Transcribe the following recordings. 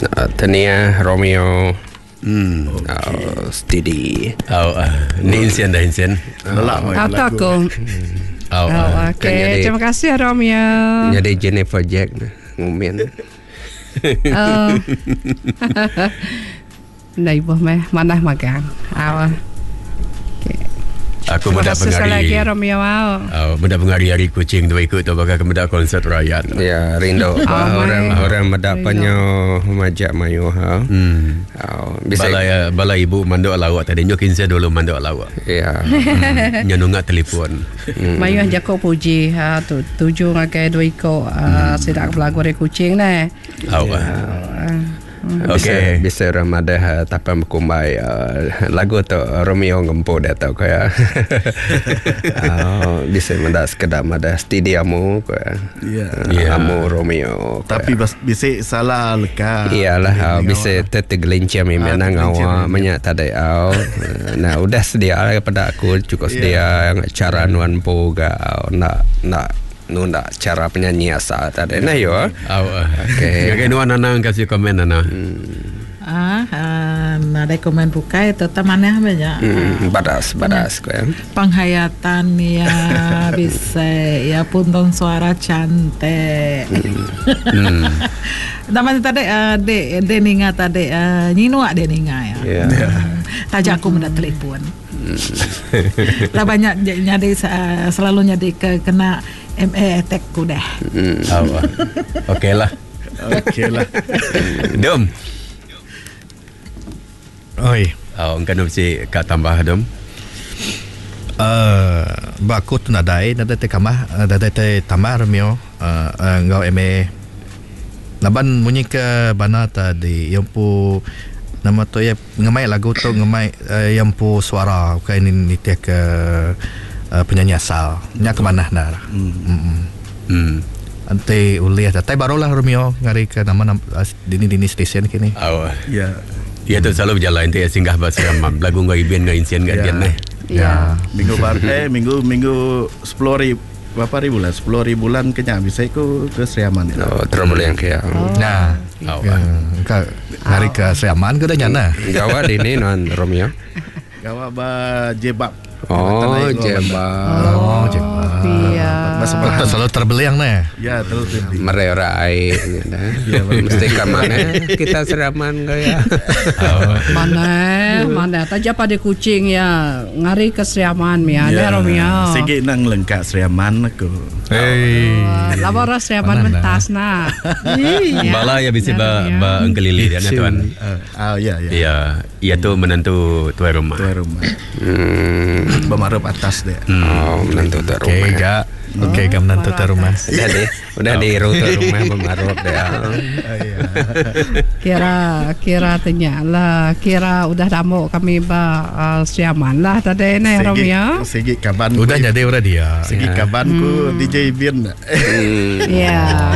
Tania, Romeo, Steady. Ni insian dah insian. Atau aku. Okey, terima kasih Romeo. Jadi Jennifer Jack ngumien. Nah, ibu mana magang. Aku mendak pengari. Lagi Romeo. Mendak pengari hari kucing tu ikut tu bakal mendak konsert rakyat. Ya, rindu orang mendak panyo majak mayu ha. Bala ibu mandok lawak tadi nyokin saya dulu mandok lawak. Ya. Nyanungat telefon. Mayu jako puji tujuh ngakai dua iko sidak belagu dari kucing ni. Okay. Bisa Ramadan tapam kumbai lagu tu Romeo ngempo dah tahu kaya. Bisa mendak sekedar ada studiamu kaya. Amu Romeo. Tapi bisa salah leka. Iyalah bisa tergelincir menang awak banyak tadi awak. Nah udah sedia lah pada aku cukup sedia yang cara nuan po ga nak nunda cara penyanyi asal tadi nah yo. Okey. Ngakai nuan Nanang kasih komen Nana. Ada komen bukai tetap mana banyak. Badas kan. Penghayatan ya bisa ya punton suara cantik. Namanya tadi deninga tadi nyinua deninga ya. Tajak aku mendak telepon. Lah banyak jadi selalu jadi kena MA attack ku dah. Okeylah. Dom. Oi. Engkau nak si kat tambah Dom. Baku tu nadai te kamah te tamar mio ngau MA. Naban munyi ke bana tadi yang pu nama tu ya ngemai lagu tu ngemai yang pu suara kain ni ke penyanyi asal nya ke mana dah. Ante uliah tai barulah Romeo ngari ke nama dini station kini. Ya tu selalu berjalan tu singgah bahasa ramam lagu ngai bien ngai insien ngai bien nah. Ya. Minggu 10,000 berapa ribu lah 10,000 bulan kenya bisa ikut ke Seriaman ya. Trouble yang kaya. Nah, ngari ke Seriaman ke dah nyana. Gawa di ni non Romeo. Gawa ba jebab. Jebab. Betul selalu terbeliang nah. Ya, terus Mererai mesti ke mana kita Seriaman gaya. Mana tajak pada kucing ya ngari ke Seriaman ya Romeo. Segi nang lengkap Seriaman aku. Labora Seriaman mentas nah. Bala ya bisa ba engkelili dia tuan. Ya. Ia tu menantu tuan rumah. Bermarup atas dia. Menantu tuan rumah. Okey, menantu tuan rumah. Udah di tuan rumah bermarup dia. Kira tanya lah. Kira udah damuk kami Seriaman lah tadi ni Romeo. Segi kaban. Udah jadi udah dia. Segi kaban ku DJ Bin. Ya.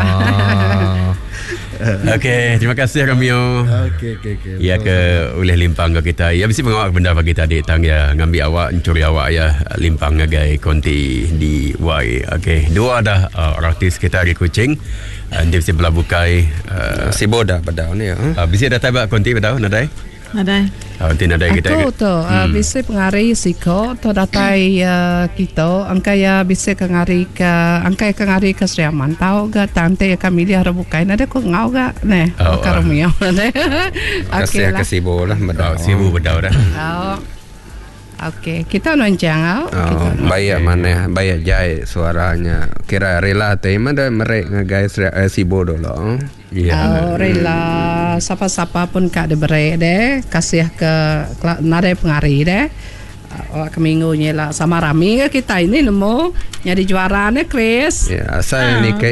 Okey, terima kasih Romeo. Okey. Ya ke oleh limpang ke kita. Ya mesti mengawak benda bagi tadi tang ya ngambil awak mencuri awak ya limpang ngagai konti di Y. Okey, dua dah artis kita di Kuching. Dia mesti belabukai si boda pada ni ya. Bisa dah tabak konti pada nadai. Nanti nadai kita. Aku tu bisa pengari siko tu datai kita angka ya bisa kengari ke Seriaman tahu ga tante kami dia rebukai nada ko ngau ga ne Romeo ne. Okey lah. Kesibu lah sibu bedau dah. Okey, kita noncang bayar mana bayar jai suaranya kira rela tema dah merek ngagai sibo dulu. Rela siapa-siapa pun kak de bere deh kasih ke nade pengari deh. Keminggunya lah sama Rami kita ini nemu nyari juara nih Chris. Ya, saya ni